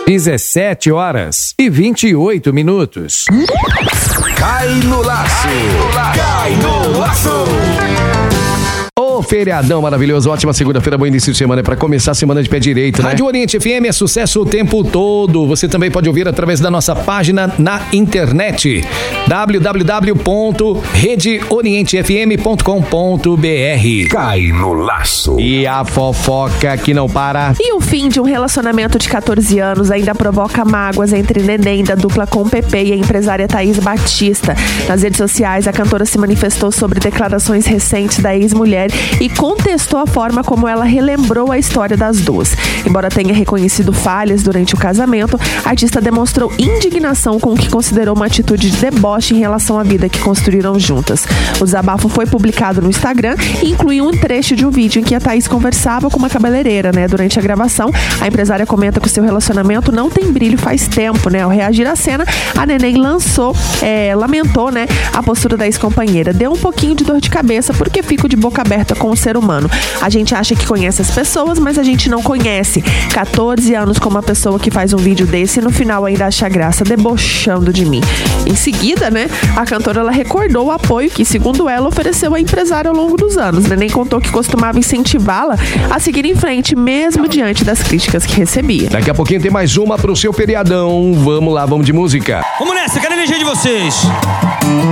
17h28. Cai no laço. Cai no laço. Ô, feriadão maravilhoso, ótima segunda-feira, bom início de semana, para começar a semana de pé direito, né? Rádio Oriente FM é sucesso o tempo todo. Você também pode ouvir através da nossa página na internet, www.redeorientefm.com.br. Cai no laço. E a fofoca que não para. E o fim de um relacionamento de 14 anos ainda provoca mágoas entre Neném, da dupla com Pepe, e a empresária Thaís Batista. Nas redes sociais, a cantora se manifestou sobre declarações recentes da ex-mulher e contestou a forma como ela relembrou a história das duas. Embora tenha reconhecido falhas durante o casamento, a artista demonstrou indignação com o que considerou uma atitude de deboche em relação à vida que construíram juntas. O desabafo foi publicado no Instagram e incluiu um trecho de um vídeo em que a Thaís conversava com uma cabeleireira, né? Durante a gravação, a empresária comenta que o seu relacionamento não tem brilho faz tempo, né? Ao reagir à cena, a Neném lamentou, né, a postura da ex-companheira. Deu um pouquinho de dor de cabeça porque fico de boca aberta com o ser humano. A gente acha que conhece as pessoas, mas a gente não conhece. 14 anos com uma pessoa que faz um vídeo desse e no final ainda acha graça, debochando de mim. Em seguida, né, a cantora ela recordou o apoio que, segundo ela, ofereceu à empresária ao longo dos anos. Neném contou que costumava incentivá-la a seguir em frente, mesmo diante das críticas que recebia. Daqui a pouquinho tem mais uma pro seu feriadão. Vamos lá, vamos de música. Vamos nessa, quero a energia de vocês.